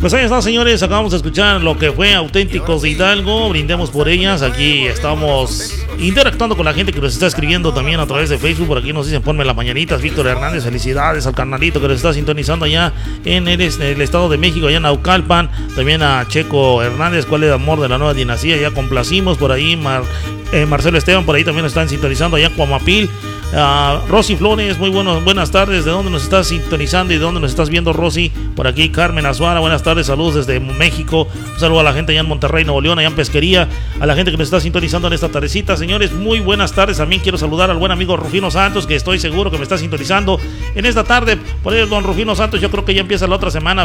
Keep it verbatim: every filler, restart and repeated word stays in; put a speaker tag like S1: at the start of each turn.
S1: Pues ahí está, señores, acabamos de escuchar lo que fue Auténticos de Hidalgo. Brindemos por ellas. Aquí estamos interactuando con la gente que nos está escribiendo también a través de Facebook. Por aquí nos dicen ponme las mañanitas. Víctor Hernández, felicidades al carnalito que nos está sintonizando allá en el, en el Estado de México, allá en Naucalpan. También a Checo Hernández, cuál es el amor de la nueva dinastía, ya complacimos. Por ahí Mar, eh, Marcelo Esteban, por ahí también nos están sintonizando allá en Cuamapil. Uh, Rosy Flores, muy buenos, buenas tardes. ¿De dónde nos estás sintonizando y de dónde nos estás viendo, Rosy? Por aquí Carmen Azuara, buenas tardes, saludos desde México. Un saludo a la gente allá en Monterrey, Nuevo León, allá en Pesquería, a la gente que nos está sintonizando en esta tardecita. Señores, muy buenas tardes. También quiero saludar al buen amigo Rufino Santos, que estoy seguro que me está sintonizando en esta tarde. Por ahí, don Rufino Santos, yo creo que ya empieza la otra semana